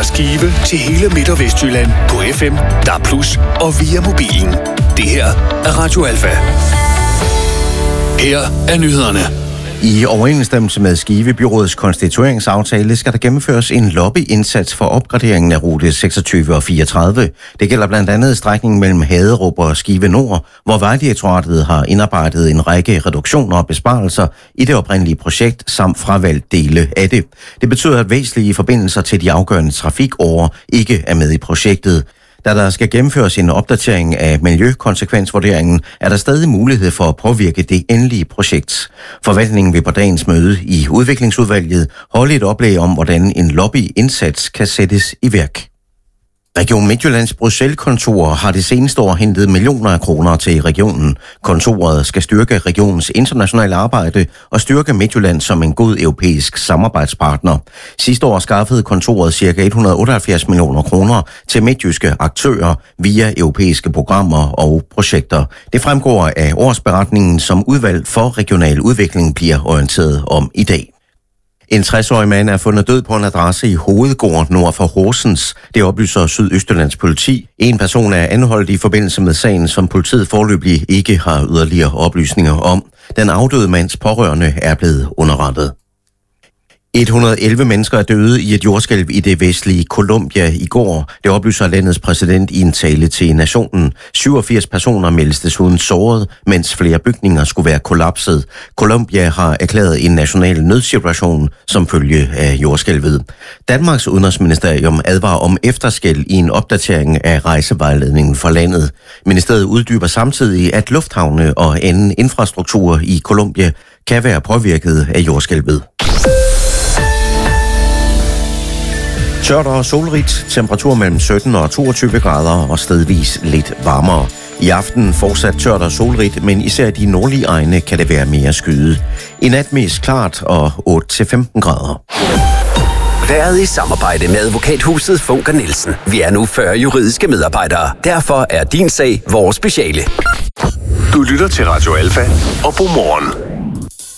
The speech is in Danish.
Skive til hele Midt- og Vestjylland på FM, DAB+ og via mobilen. Det her er Radio Alfa. Her er nyhederne. I overensstemmelse med Skive Byrådets konstitueringsaftale skal der gennemføres en lobbyindsats for opgraderingen af rute 26 og 34. Det gælder blandt andet strækningen mellem Haderup og Skive Nord, hvor Vejdirektoratet har indarbejdet en række reduktioner og besparelser i det oprindelige projekt samt fravalgt dele af det. Det betyder, at væsentlige forbindelser til de afgørende trafikårer ikke er med i projektet. Da der skal gennemføres en opdatering af miljøkonsekvensvurderingen, er der stadig mulighed for at påvirke det endelige projekt. Forvaltningen vil på dagens møde i udviklingsudvalget holde et oplæg om, hvordan en lobbyindsats kan sættes i værk. Region Midtjyllands Bruxelles-kontor har det seneste år hentet millioner af kroner til regionen. Kontoret skal styrke regionens internationale arbejde og styrke Midtjylland som en god europæisk samarbejdspartner. Sidste år skaffede kontoret ca. 178 millioner kroner til midtjyske aktører via europæiske programmer og projekter. Det fremgår af årsberetningen, som udvalg for regional udvikling bliver orienteret om i dag. En 60-årig mand er fundet død på en adresse i Hovedgård nord for Horsens. Det oplyser Sydøstjyllands politi. En person er anholdt i forbindelse med sagen, som politiet foreløbig ikke har yderligere oplysninger om. Den afdøde mands pårørende er blevet underrettet. 111 mennesker er døde i et jordskælv i det vestlige Colombia i går. Det oplyser landets præsident i en tale til nationen. 87 personer meldes desuden såret, mens flere bygninger skulle være kollapset. Colombia har erklæret en national nødsituation som følge af jordskælvet. Danmarks udenrigsministerium advarer om efterskælv i en opdatering af rejsevejledningen for landet. Ministeriet uddyber samtidig, at lufthavne og anden infrastruktur i Colombia kan være påvirket af jordskælvet. Tørt og solrigt, temperatur mellem 17 og 22 grader og stedvis lidt varmere. I aften fortsat tørt og solrigt, men især i de nordlige egne kan det være mere skyet. I nat mest klart og 8-15 grader. Været i samarbejde med advokathuset Funker Nielsen. Vi er nu 40 juridiske medarbejdere. Derfor er din sag vores speciale. Du lytter til Radio Alfa og God morgen.